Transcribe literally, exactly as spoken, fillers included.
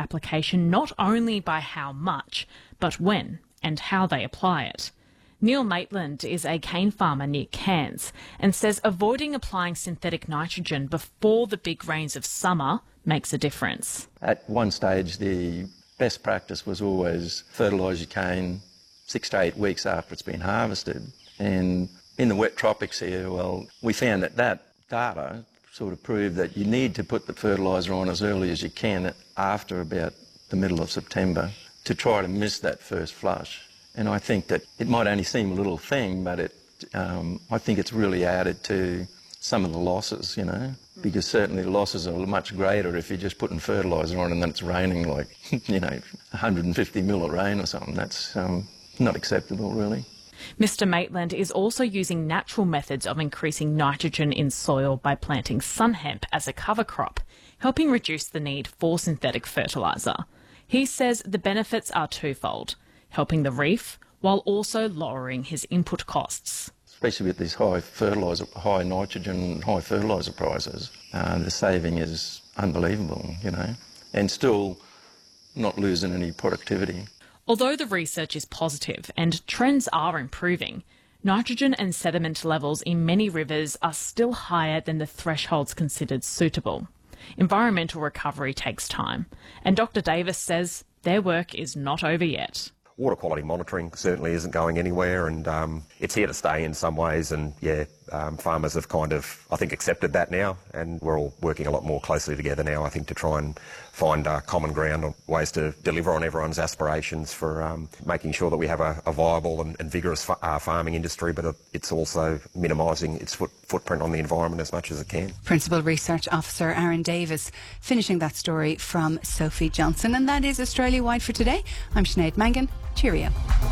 application not only by how much, but when and how they apply it. Neil Maitland is a cane farmer near Cairns and says avoiding applying synthetic nitrogen before the big rains of summer makes a difference. At one stage, the best practice was always fertilise your cane six to eight weeks after it's been harvested. And in the wet tropics here, well, we found that that data sort of proved that you need to put the fertiliser on as early as you can after about the middle of September to try to miss that first flush. And I think that it might only seem a little thing, but it, um, I think it's really added to some of the losses, you know, because certainly the losses are much greater if you're just putting fertiliser on and then it's raining like, you know, one hundred fifty mil of rain or something. That's um, not acceptable, really. Mister Maitland is also using natural methods of increasing nitrogen in soil by planting sun hemp as a cover crop, helping reduce the need for synthetic fertiliser. He says the benefits are twofold: helping the reef while also lowering his input costs. Especially with these high fertiliser, high nitrogen, high fertiliser prices, uh, the saving is unbelievable, you know, and still not losing any productivity. Although the research is positive and trends are improving, nitrogen and sediment levels in many rivers are still higher than the thresholds considered suitable. Environmental recovery takes time, and Doctor Davis says their work is not over yet. Water quality monitoring certainly isn't going anywhere, and um, it's here to stay in some ways, and yeah, um, farmers have kind of, I think, accepted that now, and we're all working a lot more closely together now, I think, to try and find uh, common ground on ways to deliver on everyone's aspirations for um, making sure that we have a, a viable and, and vigorous fa uh, farming industry, but it's also minimising its foot footprint on the environment as much as it can. Principal Research Officer Aaron Davis finishing that story from Sophie Johnson. And that is Australia Wide for today. I'm Sinead Mangan. Cheerio.